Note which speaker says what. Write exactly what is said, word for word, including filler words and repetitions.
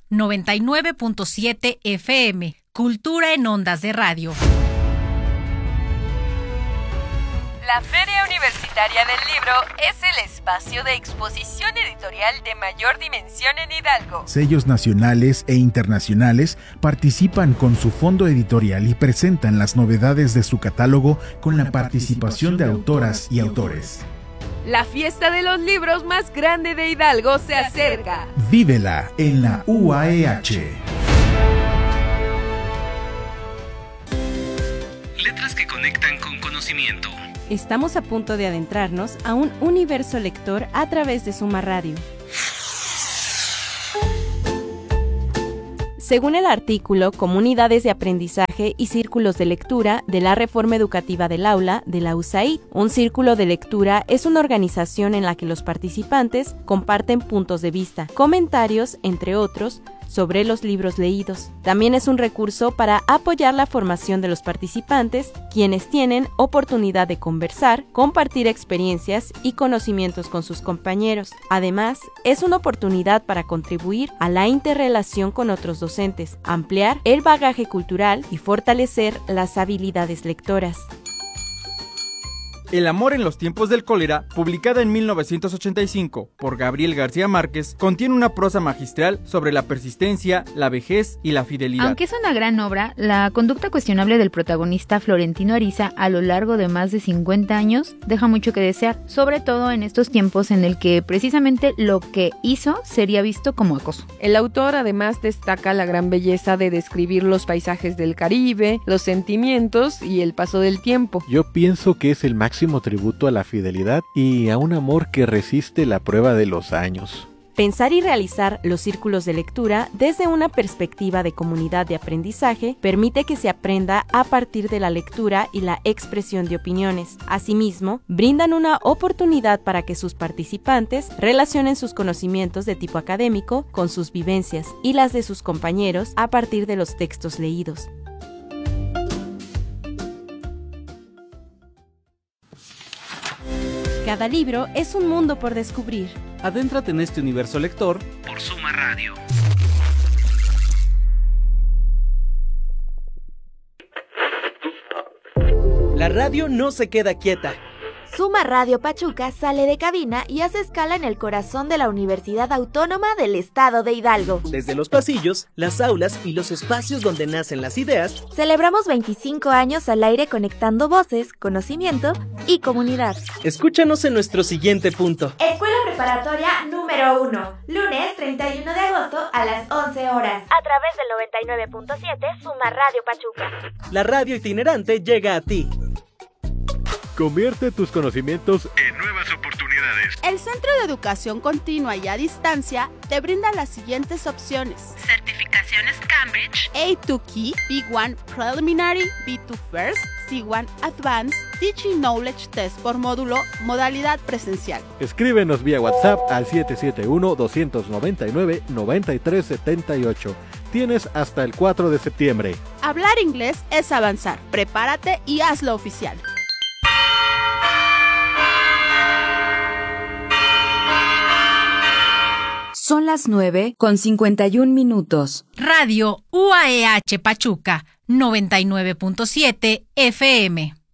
Speaker 1: noventa y nueve punto siete F M. Cultura en ondas de radio.
Speaker 2: La Feria Universitaria del Libro es el espacio de exposición editorial de mayor dimensión en Hidalgo.
Speaker 3: Sellos nacionales e internacionales participan con su fondo editorial y presentan las novedades de su catálogo con la participación de autoras y autores.
Speaker 2: La fiesta de los libros más grande de Hidalgo se acerca.
Speaker 3: Vívela en la U A E H.
Speaker 4: Letras que conectan con conocimiento.
Speaker 5: Estamos a punto de adentrarnos a un universo lector a través de Suma Radio. Según el artículo Comunidades de Aprendizaje y Círculos de Lectura de la Reforma Educativa del Aula de la U S A I D, un círculo de lectura es una organización en la que los participantes comparten puntos de vista, comentarios, entre otros, sobre los libros leídos. También es un recurso para apoyar la formación de los participantes, quienes tienen oportunidad de conversar, compartir experiencias y conocimientos con sus compañeros. Además, es una oportunidad para contribuir a la interrelación con otros docentes, ampliar el bagaje cultural y fortalecer las habilidades lectoras.
Speaker 6: El amor en los tiempos del cólera, publicada en mil novecientos ochenta y cinco por Gabriel García Márquez, contiene una prosa magistral sobre la persistencia, la vejez y la fidelidad.
Speaker 7: Aunque es una gran obra, la conducta cuestionable del protagonista Florentino Ariza a lo largo de más de cincuenta años deja mucho que desear, sobre todo en estos tiempos en el que precisamente lo que hizo sería visto como acoso.
Speaker 2: El autor además destaca la gran belleza de describir los paisajes del Caribe, los sentimientos y el paso del tiempo.
Speaker 8: Yo pienso que es el máximo tributo a la fidelidad y a un amor que resiste la prueba de los años.
Speaker 5: Pensar y realizar los círculos de lectura desde una perspectiva de comunidad de aprendizaje permite que se aprenda a partir de la lectura y la expresión de opiniones. Asimismo, brindan una oportunidad para que sus participantes relacionen sus conocimientos de tipo académico con sus vivencias y las de sus compañeros a partir de los textos leídos. Cada libro es un mundo por descubrir.
Speaker 9: Adéntrate en este universo lector
Speaker 4: por Suma Radio.
Speaker 9: La radio no se queda quieta.
Speaker 10: Suma Radio Pachuca sale de cabina y hace escala en el corazón de la Universidad Autónoma del Estado de Hidalgo.
Speaker 9: Desde los pasillos, las aulas y los espacios donde nacen las ideas,
Speaker 10: celebramos veinticinco años al aire conectando voces, conocimiento y comunidad.
Speaker 9: Escúchanos en nuestro siguiente punto.
Speaker 10: Escuela Preparatoria número uno, lunes treinta y uno de agosto a las once horas. A través del noventa y nueve punto siete Suma Radio Pachuca.
Speaker 9: La radio itinerante llega a ti.
Speaker 8: Convierte tus conocimientos
Speaker 4: en nuevas oportunidades.
Speaker 11: El Centro de Educación Continua y a Distancia te brinda las siguientes opciones:
Speaker 12: certificaciones Cambridge,
Speaker 11: A dos Key, B uno Preliminary, B dos First, C uno Advanced, Teaching Knowledge Test por módulo, modalidad presencial.
Speaker 8: Escríbenos vía WhatsApp al siete siete uno, dos nueve nueve, nueve tres siete ocho. Tienes hasta el cuatro de septiembre.
Speaker 11: Hablar inglés es avanzar. Prepárate y hazlo oficial.
Speaker 13: Son las nueve con cincuenta y un minutos.
Speaker 1: Radio U A E H Pachuca, noventa y nueve punto siete F M.